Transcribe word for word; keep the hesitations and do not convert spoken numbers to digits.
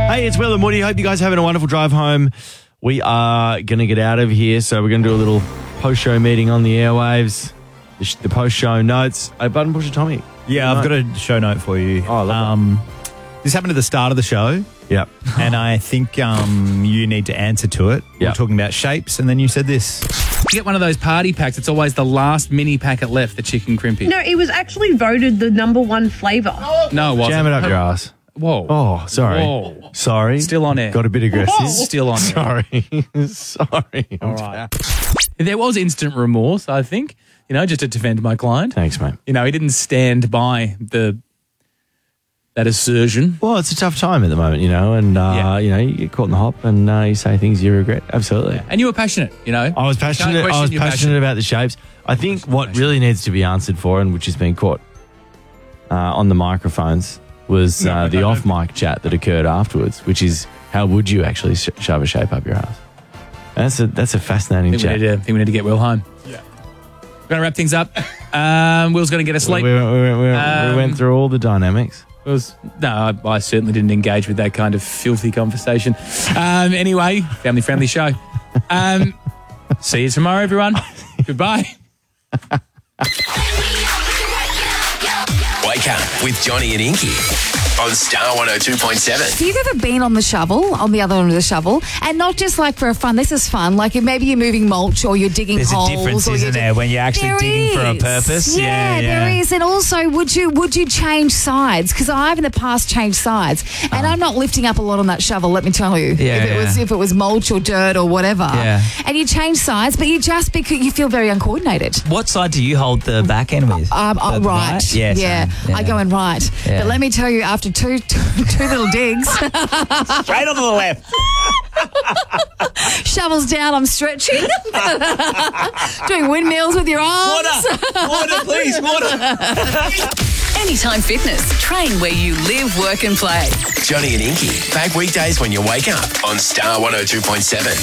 Hey, it's Will and Woody. Hope you guys are having a wonderful drive home. We are going to get out of here, so we're going to do a little post-show meeting on the airwaves, the, sh- the post-show notes. A button pusher, Tommy. Yeah, I've got a show note for you. Oh, I love um, This happened at the start of the show. Yep. And I think um, you need to answer to it. We Yep. We're talking about shapes, and then you said this. You get one of those party packs, it's always the last mini packet left, the chicken crimpy. No, it was actually voted the number one flavour. No, it wasn't. Jam it up your ass. Whoa. Oh, sorry. Whoa. Sorry. Still on air. Got a bit aggressive. Still on air. Sorry. Sorry. All right. There was instant remorse, I think, you know, just to defend my client. Thanks, mate. You know, he didn't stand by the that assertion. Well, it's a tough time at the moment, you know, and, uh, Yeah. you know, you get caught in the hop and uh, you say things you regret. Absolutely. And you were passionate, you know. I was Can't passionate. I question was your passionate passion. about the shapes. I think what really needs to be answered for, and which has been caught uh, on the microphones, was uh, the off-mic chat that occurred afterwards, which is how would you actually sh- shove a shape up your ass? And that's a that's a fascinating I think, we chat. need to, I think we need to get Will home. Yeah. We're going to wrap things up. Um, Will's going to get us We, sleep. we, we, we, Um, we went through all the dynamics. It was, no, I, I certainly didn't engage with that kind of filthy conversation. Um, anyway, family-friendly show. Um, see you tomorrow, everyone. Goodbye. Wake up with Johnny and Inky on Star one oh two point seven. Have you ever been on the shovel, on the other end of the shovel, and not just like for fun? This is fun. Like maybe you're moving mulch or you're digging There's a holes. difference, or isn't you're there, when you're actually There digging for a is. purpose? Yeah, Yeah, there yeah. is. And also, would you would you change sides? Because I've in the past changed sides, and I'm not lifting up a lot on that shovel. Let me tell you, Yeah, if it was yeah. if it was mulch or dirt or whatever, Yeah. and you change sides, but you just because you feel very uncoordinated. What side do you hold the back end with? Um, The- uh, the right. Yeah, yeah. same. I go in right. Yeah. But let me tell you, after two two, two little digs, Straight on to the left. shovels down, I'm stretching, doing windmills with your arms. Water, water, please, water. Anytime Fitness. Train where you live, work and play. Johnny and Inky, back weekdays when you wake up on Star one oh two point seven.